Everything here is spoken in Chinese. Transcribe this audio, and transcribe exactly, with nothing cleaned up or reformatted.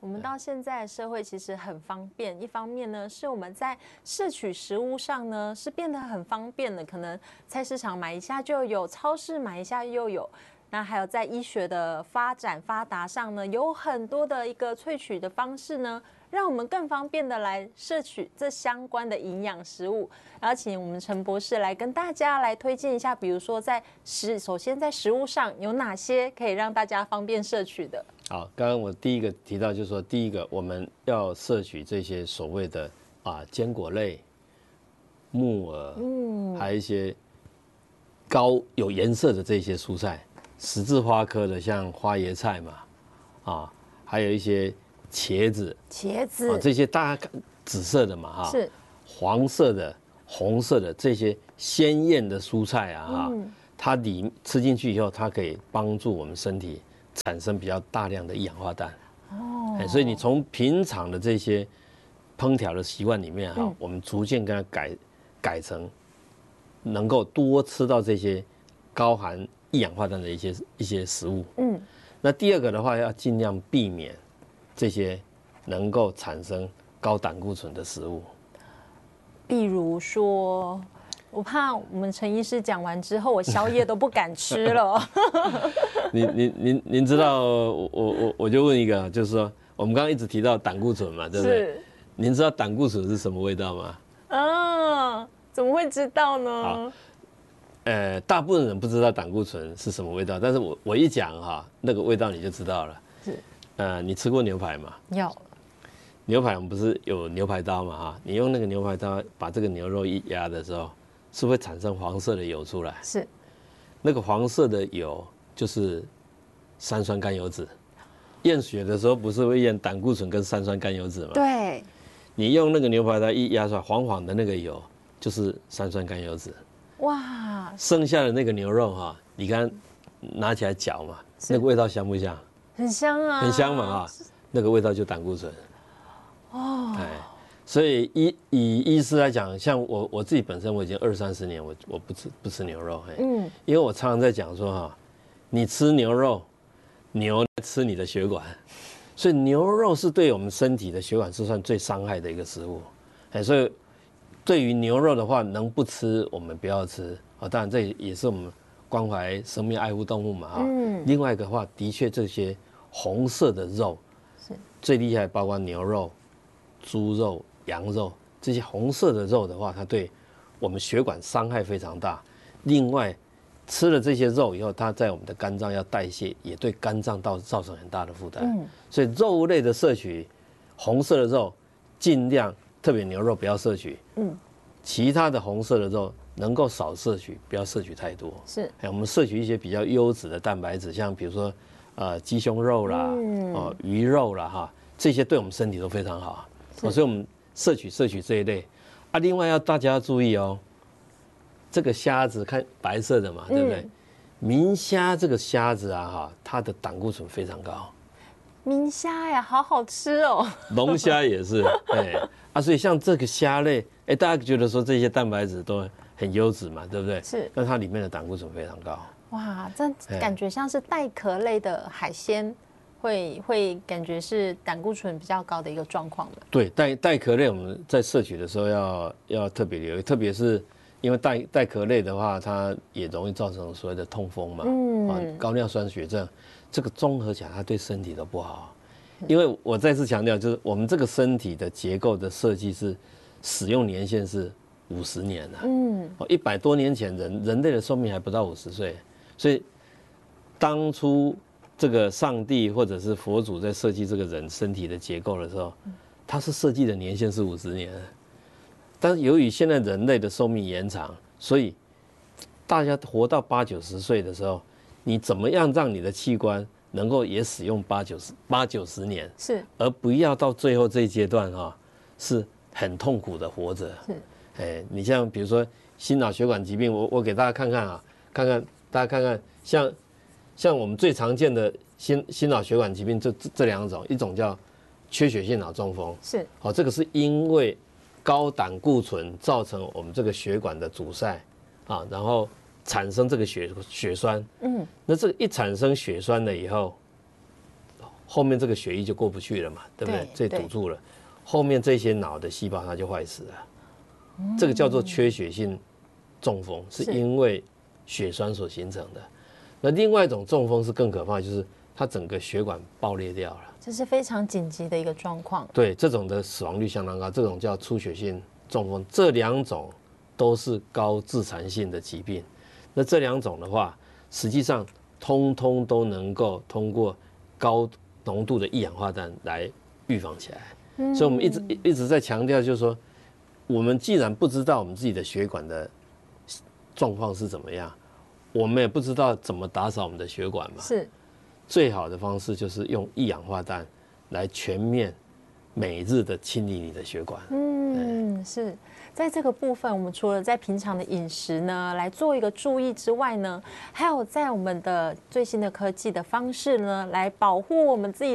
我们到现在的社会其实很方便，一方面呢是我们在摄取食物上呢是变得很方便的，可能菜市场买一下就有，超市买一下又有。那还有在医学的发展发达上呢，有很多的一个萃取的方式呢，让我们更方便的来摄取这相关的营养食物。然后请我们陈博士来跟大家来推荐一下，比如说在食，首先在食物上有哪些可以让大家方便摄取的？ 好，刚刚我第一个提到就是说，第一个我们要摄取这些所谓的啊坚果类、木耳，嗯，还有一些高有颜色的这些蔬菜，十字花科的像花椰菜嘛，啊，还有一些茄子， 茄子， 啊，这些大家看紫色的嘛，哈， 是黄色的、红色的这些鲜艳的蔬菜啊，哈、嗯，它里吃进去以后，它可以帮助我们身体产生比较大量的一氧化氮。哦，所以你从平常的这些烹调的习惯里面哈、嗯，我们逐渐跟它改改成能够多吃到这些高含一氧化氮的一些一些食物。嗯，那第二个的话，要尽量避免这些能够产生高胆固醇的食物。 比如说，我怕我们陈医师讲完之后，我宵夜都不敢吃了。 您您您您知道，我我我就问一个，就是说，我们刚刚一直提到胆固醇嘛，对不对？是。您知道胆固醇是什么味道吗？ 啊，怎么会知道呢？ 好，呃，大部分人不知道胆固醇是什么味道，但是我我一讲哈，那个味道你就知道了。是。呃，你吃过牛排吗？ 有。 牛排我们不是有牛排刀嘛哈？你用那个牛排刀把这个牛肉一压的时候，是会产生黄色的油出来。 是。 那个黄色的油就是三酸甘油酯。验血的时候不是会验胆固醇跟三酸甘油酯吗？ 对。你用那个牛排刀一压出来，黄黄的那个油就是三酸甘油酯。 哇。 剩下的那个牛肉哈，你刚拿起来嚼嘛，那个味道香不香？ 很香啊。 很香嘛哈，那个味道就胆固醇。哦。哎，所以以以医师来讲，像我我自己本身我已经二三十年我我不吃不吃牛肉，嗯，因为我常常在讲说哈，你吃牛肉，牛吃你的血管，所以牛肉是对我们身体的血管是算最伤害的一个食物，哎，所以对于牛肉的话，能不吃我们不要吃啊。当然这也是我们关怀生命、爱护动物嘛哈。嗯。另外一个的话，的确这些红色的肉是最厉害，包括牛肉、猪肉、羊肉这些红色的肉的话，它对我们血管伤害非常大。另外，吃了这些肉以后，它在我们的肝脏要代谢，也对肝脏造造成很大的负担。嗯，所以肉类的摄取，红色的肉尽量，特别牛肉不要摄取。嗯，其他的红色的肉能够少摄取，不要摄取太多。是，我们摄取一些比较优质的蛋白质，像比如说呃鸡胸肉啦，嗯、哦鱼肉啦哈，这些对我们身体都非常好。哦，所以我们摄取摄取这一类。啊，另外要大家要注意哦。这个虾子看白色的嘛，对不对？嗯、明虾这个虾子啊，哈，它的胆固醇非常高。 明虾呀，好好吃哦。 龙虾也是，哎啊，所以像这个虾类，哎，大家觉得说这些蛋白质都很优质嘛，对不对？是。但它里面的胆固醇非常高。 哇，这感觉像是带壳类的海鲜，会会感觉是胆固醇比较高的一个状况的。 对，带带壳类我们在摄取的时候要要特别留意，特别是。因为带带壳类的话，它也容易造成所谓的痛风嘛，嗯，啊，高尿酸血症，这个综合起来，它对身体都不好。因为我再次强调，就是我们这个身体的结构的设计是使用年限是五十年啊，嗯，哦，一百多年前人人类的寿命还不到五十岁，所以当初这个上帝或者是佛祖在设计这个人身体的结构的时候，他是设计的年限是五十年。但是由于现在人类的寿命延长，所以大家活到八九十岁的时候，你怎么样让你的器官能够也使用八九十八九十年，是，而不要到最后这一阶段哈、啊，是很痛苦的活着。是，哎，你像比如说心脑血管疾病，我我给大家看看啊，看看大家看看，像像我们最常见的心心脑血管疾病，这这两种，一种叫缺血性脑中风，是，好、哦，这个是因为高胆固醇造成我们这个血管的阻塞啊，然后产生这个血血栓，嗯，那这个一产生血栓了以后， 后面这个血液就过不去了嘛，对不对？这堵住了，后面这些脑的细胞它就坏死了。嗯、这个叫做缺血性中风，是因为血栓所形成的。那另外一种中风是更可怕，就是它整个血管爆裂掉了， 这是非常紧急的一个状况。 对，这种的死亡率相当高，这种叫出血性中风。这两种都是高致残性的疾病。那这两种的话，实际上通通都能够通过高浓度的一氧化氮来预防起来。嗯、所以我们一直一直在强调，就是说，我们既然不知道我们自己的血管的状况是怎么样，我们也不知道怎么打扫我们的血管嘛。 是。 最好的方式就是用一氧化氮来全面每日的清理你的血管。 嗯，是在这个部分，我们除了在平常的饮食呢来做一个注意之外呢，还有在我们的最新的科技的方式呢，来保护我们自己